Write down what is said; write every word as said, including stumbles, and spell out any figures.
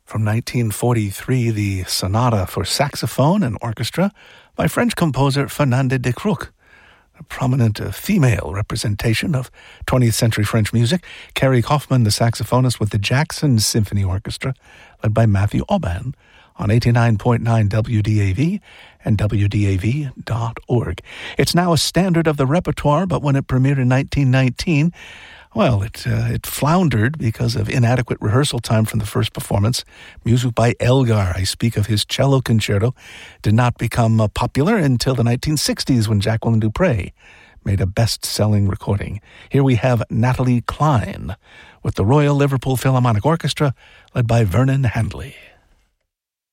From nineteen forty-three, the Sonata for Saxophone and Orchestra by French composer Fernande de Crook, a prominent uh, female representation of twentieth century French music. Carrie Kaufman, the saxophonist with the Jackson Symphony Orchestra, led by Matthew Auban, on eighty-nine point nine W D A V and W D A V dot org. It's now a standard of the repertoire, but when it premiered in nineteen nineteen, well, it uh, it floundered because of inadequate rehearsal time from the first performance. Music by Elgar, I speak of his cello concerto, did not become uh, popular until the nineteen sixties when Jacqueline Dupre made a best-selling recording. Here we have Natalie Cline with the Royal Liverpool Philharmonic Orchestra, led by Vernon Handley.